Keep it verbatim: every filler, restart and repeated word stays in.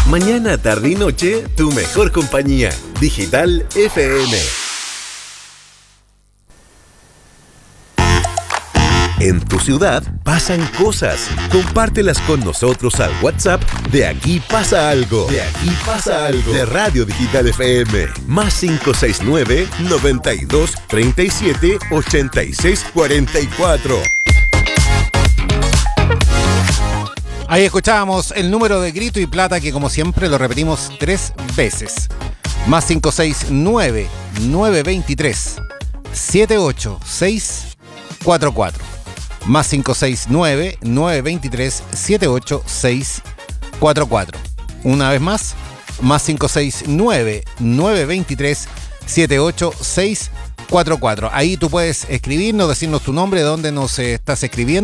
Mañana, tarde y noche, tu mejor compañía. Digital F M. En tu ciudad pasan cosas. Compártelas con nosotros al WhatsApp de Aquí Pasa Algo. De Aquí Pasa Algo. De Radio Digital F M. Más cinco seis nueve, noventa y dos, treinta y siete, ochenta y seis, cuarenta y cuatro. Ahí escuchábamos el número de Grito y Plata, que como siempre lo repetimos tres veces. Más cinco seis nueve, nueve dos tres, siete ocho seis cuatro cuatro. Más cinco seis nueve, nueve dos tres, siete ocho seis cuatro cuatro. Una vez más, más cinco seis nueve, nueve dos tres, siete ocho seis cuatro cuatro. Ahí tú puedes escribirnos, decirnos tu nombre, de dónde nos estás escribiendo.